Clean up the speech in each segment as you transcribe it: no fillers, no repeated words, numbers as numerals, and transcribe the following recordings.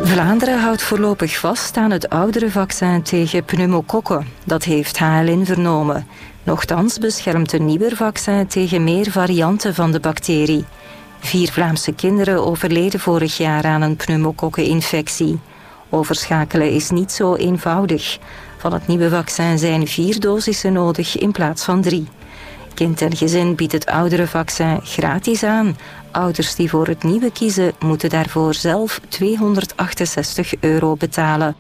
Vlaanderen houdt voorlopig vast aan het oudere vaccin tegen pneumokokken. Dat heeft HLN vernomen. Nochtans beschermt een nieuwer vaccin tegen meer varianten van de bacterie. 4 Vlaamse kinderen overleden vorig jaar aan een pneumokokkeninfectie. Overschakelen is niet zo eenvoudig. Van het nieuwe vaccin zijn 4 dosissen nodig in plaats van 3. Kind en gezin biedt het oudere vaccin gratis aan. Ouders die voor het nieuwe kiezen moeten daarvoor zelf €268 betalen.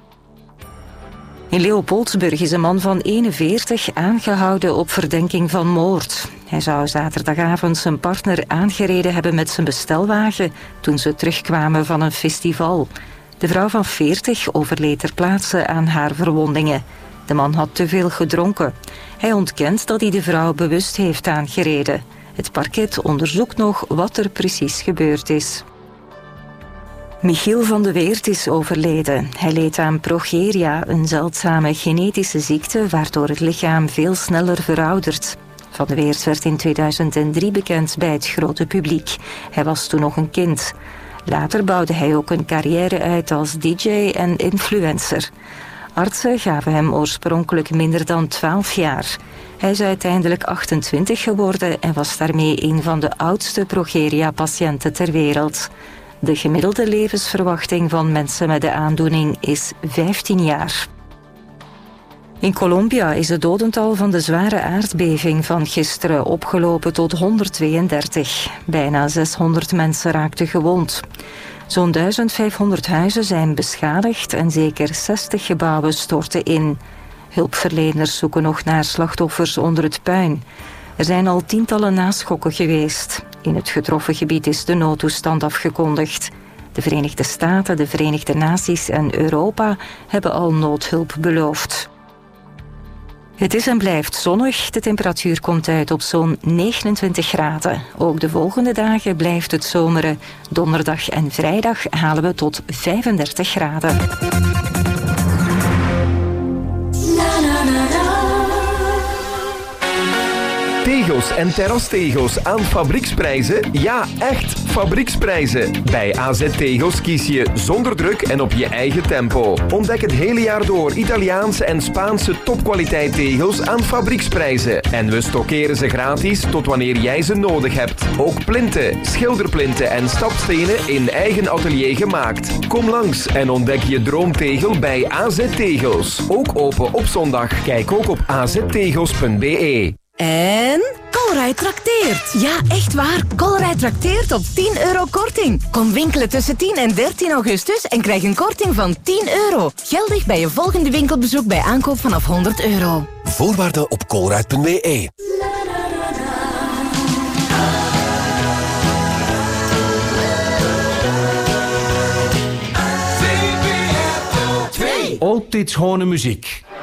In Leopoldsburg is een man van 41 aangehouden op verdenking van moord. Hij zou zaterdagavond zijn partner aangereden hebben met zijn bestelwagen toen ze terugkwamen van een festival. De vrouw van 40 overleed ter plaatse aan haar verwondingen. De man had te veel gedronken. Hij ontkent dat hij de vrouw bewust heeft aangereden. Het parket onderzoekt nog wat er precies gebeurd is. Michiel van de Weert is overleden. Hij leed aan progeria, een zeldzame genetische ziekte waardoor het lichaam veel sneller veroudert. Van de Weert werd in 2003 bekend bij het grote publiek. Hij was toen nog een kind. Later bouwde hij ook een carrière uit als DJ en influencer. Artsen gaven hem oorspronkelijk minder dan 12 jaar. Hij is uiteindelijk 28 geworden en was daarmee een van de oudste progeria-patiënten ter wereld. De gemiddelde levensverwachting van mensen met de aandoening is 15 jaar. In Colombia is het dodental van de zware aardbeving van gisteren opgelopen tot 132. Bijna 600 mensen raakten gewond. Zo'n 1500 huizen zijn beschadigd en zeker 60 gebouwen storten in. Hulpverleners zoeken nog naar slachtoffers onder het puin. Er zijn al tientallen naschokken geweest. In het getroffen gebied is de noodtoestand afgekondigd. De Verenigde Staten, de Verenigde Naties en Europa hebben al noodhulp beloofd. Het is en blijft zonnig. De temperatuur komt uit op zo'n 29 graden. Ook de volgende dagen blijft het zomeren. Donderdag en vrijdag halen we tot 35 graden. Tegels en terrastegels aan fabrieksprijzen? Ja, echt fabrieksprijzen. Bij AZ Tegels kies je zonder druk en op je eigen tempo. Ontdek het hele jaar door Italiaanse en Spaanse topkwaliteit tegels aan fabrieksprijzen. En we stockeren ze gratis tot wanneer jij ze nodig hebt. Ook plinten, schilderplinten en stapstenen in eigen atelier gemaakt. Kom langs en ontdek je droomtegel bij AZ Tegels. Ook open op zondag. Kijk ook op aztegels.be. En Colruyt trakteert. Ja, echt waar. Colruyt trakteert op €10 korting. Kom winkelen tussen 10 en 13 augustus en krijg een korting van €10. Geldig bij je volgende winkelbezoek bij aankoop vanaf €100. Voorwaarden op colruyt.be. Altijd schone muziek.